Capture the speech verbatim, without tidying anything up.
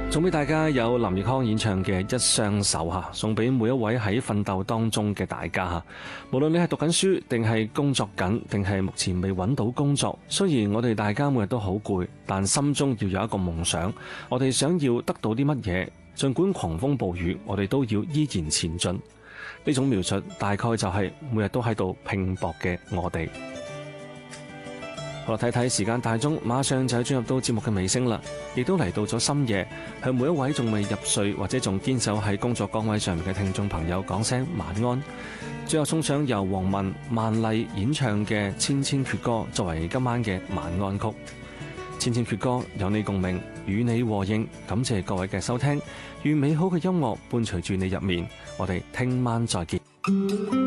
送俾大家有林奕匡演唱嘅《一雙手》吓，送俾每一位喺奮鬥當中嘅大家吓。無論你係讀緊書，定係工作緊，定係目前未揾到工作，雖然我哋大家每日都好攰，但心中要有一個夢想。我哋想要得到啲乜嘢，盡管狂風暴雨，我哋都要依然前進。呢種描述大概就係每日都喺度拼搏嘅我哋。我睇睇時間大鐘，馬上就進入到節目嘅尾聲啦，亦都嚟到咗深夜，向每一位仲未入睡或者仲堅守喺工作崗位上面嘅聽眾朋友講聲晚安。最後送上由黃文、萬麗演唱嘅《千千闕歌》作為今晚嘅晚安曲。《千千闕歌》有你共鳴，與你和應，感謝各位嘅收聽，願美好嘅音樂伴隨住你入眠。我哋聽晚再見。